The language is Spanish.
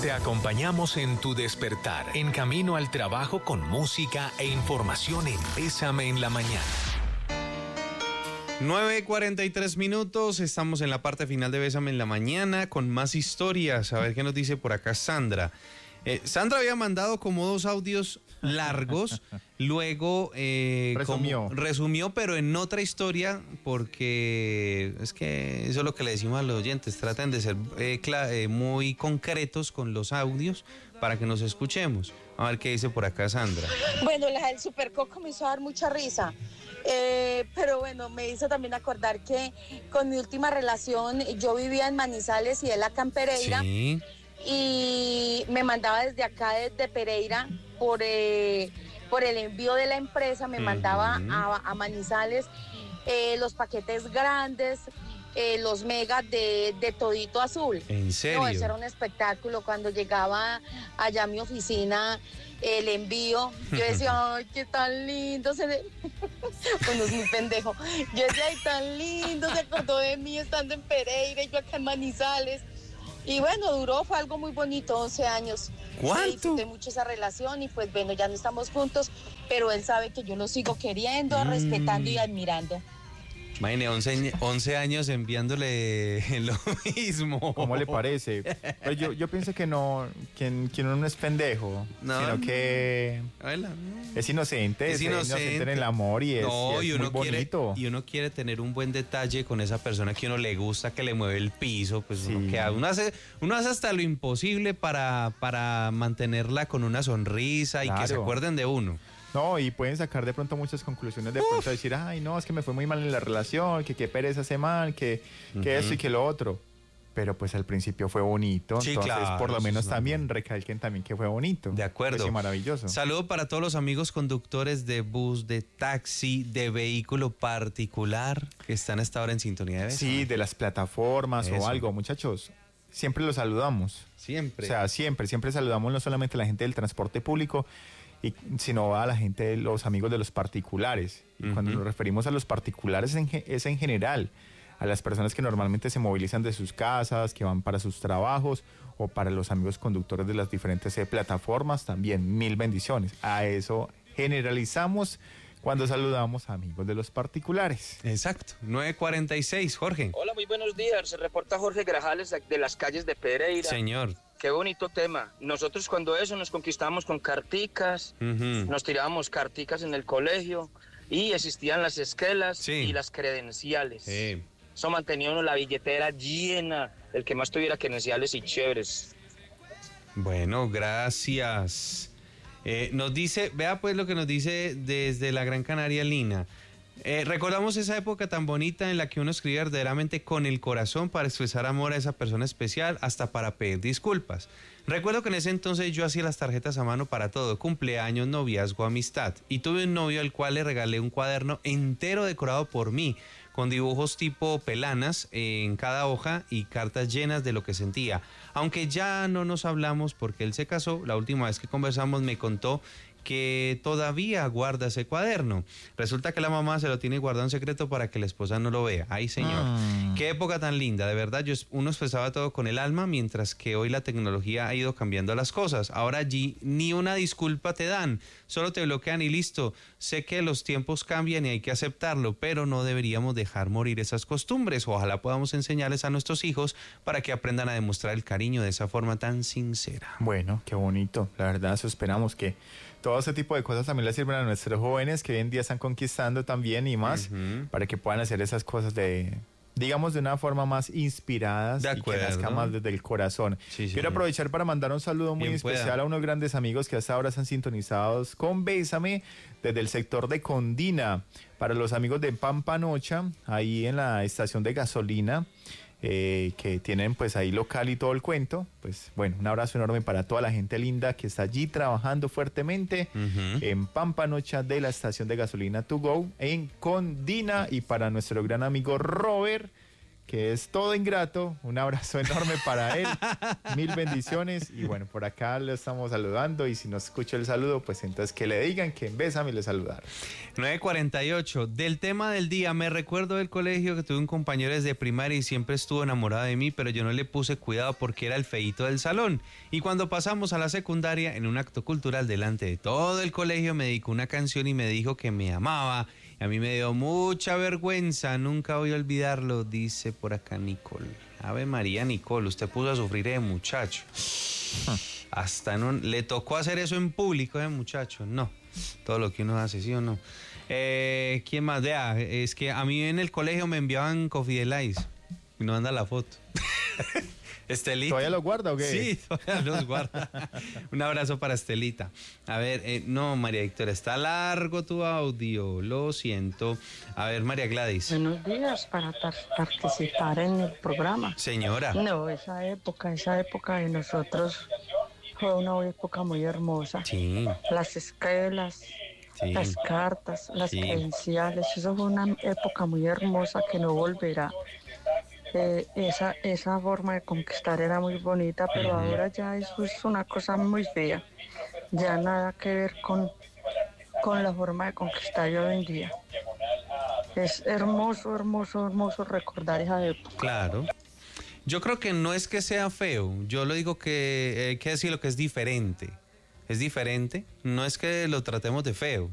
Te acompañamos en tu despertar, en camino al trabajo con música e información en Bésame en la Mañana. 9:43, estamos en la parte final de Bésame en la Mañana con más historias. A ver qué nos dice por acá Sandra. Sandra había mandado como 2 audios largos, luego resumió, pero en otra historia, porque es que eso es lo que le decimos a los oyentes, traten de ser muy concretos con los audios para que nos escuchemos. A ver qué dice por acá Sandra. Bueno, la del Supercoco me hizo dar mucha risa. Pero bueno, me hizo también acordar que con mi última relación yo vivía en Manizales y él acá en Pereira. Sí. Y me mandaba desde acá, desde Pereira, por el envío de la empresa, me mandaba a Manizales los paquetes grandes, los megas de Todito Azul. ¿En serio? No, eso era un espectáculo. Cuando llegaba allá a mi oficina, el envío, yo decía, ay, qué tan lindo bueno, es muy pendejo. Yo decía, ay, tan lindo, se acordó de mí estando en Pereira y yo acá en Manizales. Y bueno, fue algo muy bonito, 11 años. ¿Cuánto? Disfruté mucho esa relación y pues bueno, ya no estamos juntos, pero él sabe que yo lo sigo queriendo, respetando y admirando. Imagine, 11 años enviándole lo mismo. ¿Cómo le parece? Pues yo pienso que uno no es pendejo, sino que es inocente, es inocente en el amor y es muy bonito. Y uno quiere tener un buen detalle con esa persona que uno le gusta, que le mueve el piso, pues sí. uno hace hasta lo imposible para mantenerla con una sonrisa y que se acuerden de uno. No, y pueden sacar de pronto muchas conclusiones, de pronto decir, ay, no, es que me fue muy mal en la relación, que qué pereza hace mal, que eso y que lo otro. Pero pues al principio fue bonito, sí, entonces claro, por lo menos también recalquen también que fue bonito. De acuerdo. Pues, sí, maravilloso. Saludo para todos los amigos conductores de bus, de taxi, de vehículo particular que están a esta hora en sintonía de Bésame. Sí, de las plataformas o algo, muchachos. Siempre los saludamos. Siempre. O sea, siempre saludamos no solamente a la gente del transporte público, sino a la gente de los amigos de los particulares. Y cuando nos referimos a los particulares es en general, a las personas que normalmente se movilizan de sus casas, que van para sus trabajos, o para los amigos conductores de las diferentes plataformas, también 1000 bendiciones. A eso generalizamos cuando saludamos a amigos de los particulares. Exacto, 9:46, Jorge. Hola, muy buenos días, se reporta Jorge Grajales de las calles de Pereira. Señor. Qué bonito tema. Nosotros cuando eso nos conquistamos con carticas, nos tirábamos carticas en el colegio y existían las esquelas y las credenciales. Sí. Eso mantenía uno la billetera llena, el que más tuviera credenciales y chéveres. Bueno, gracias. Nos dice, vea pues lo que nos dice desde la Gran Canaria, Lina. Recordamos esa época tan bonita en la que uno escribía verdaderamente con el corazón para expresar amor a esa persona especial, hasta para pedir disculpas. Recuerdo que en ese entonces yo hacía las tarjetas a mano para todo, cumpleaños, noviazgo, amistad, y tuve un novio al cual le regalé un cuaderno entero decorado por mí, con dibujos tipo pelanas en cada hoja y cartas llenas de lo que sentía. Aunque ya no nos hablamos porque él se casó, la última vez que conversamos me contó que todavía guarda ese cuaderno. Resulta que la mamá se lo tiene guardado en secreto para que la esposa no lo vea. Ay, señor. Qué época tan linda. De verdad, uno expresaba todo con el alma, mientras que hoy la tecnología ha ido cambiando las cosas. Ahora allí ni una disculpa te dan. Solo te bloquean y listo. Sé que los tiempos cambian y hay que aceptarlo, pero no deberíamos dejar morir esas costumbres. Ojalá podamos enseñarles a nuestros hijos para que aprendan a demostrar el cariño de esa forma tan sincera. Bueno, qué bonito. La verdad, eso esperamos que todo ese tipo de cosas también le sirven a nuestros jóvenes que hoy en día están conquistando también y más, para que puedan hacer esas cosas digamos de una forma más inspiradas y que nazca más desde el corazón. Sí, quiero aprovechar para mandar un saludo muy especial a unos grandes amigos que hasta ahora están sintonizados con Bésame desde el sector de Condina, para los amigos de Pampanocha, ahí en la estación de gasolina, que tienen pues ahí local y todo el cuento. Pues bueno, un abrazo enorme para toda la gente linda que está allí trabajando fuertemente en Pampanocha de la estación de gasolina To Go en Condina, y para nuestro gran amigo Robert, que es todo ingrato. Un abrazo enorme para él. 1000 bendiciones. Y bueno, por acá le estamos saludando. Y si no escucha el saludo, pues entonces que le digan que en Bésame le saludaron. 9:48. Del tema del día, me recuerdo del colegio que tuve un compañero desde primaria y siempre estuvo enamorado de mí, pero yo no le puse cuidado porque era el feíto del salón. Y cuando pasamos a la secundaria, en un acto cultural delante de todo el colegio, me dedicó una canción y me dijo que me amaba. A mí me dio mucha vergüenza, nunca voy a olvidarlo, dice por acá Nicole. Ave María, Nicole, usted puso a sufrir de muchacho. Hasta le tocó hacer eso en público, muchacho. No, todo lo que uno hace, ¿sí o no? ¿Quién más? Vea, es que a mí en el colegio me enviaban Coffee Delights y no anda la foto. Estelita. ¿Todavía los guarda o qué? Sí, todavía los guarda. Un abrazo para Estelita. A ver, no, María Victoria, está largo tu audio, lo siento. A ver, María Gladys. Buenos días para participar en el programa. Señora. No, esa época de nosotros fue una época muy hermosa. Sí. Las escuelas, sí, las cartas, las credenciales, eso fue una época muy hermosa que no volverá. Esa forma de conquistar era muy bonita, pero ahora ya eso es una cosa muy fea. Ya nada que ver con la forma de conquistar de hoy en día. Es hermoso, hermoso, hermoso recordar esa época. Claro. Yo creo que no es que sea feo, yo lo digo que hay que decir lo que es diferente. Es diferente, no es que lo tratemos de feo,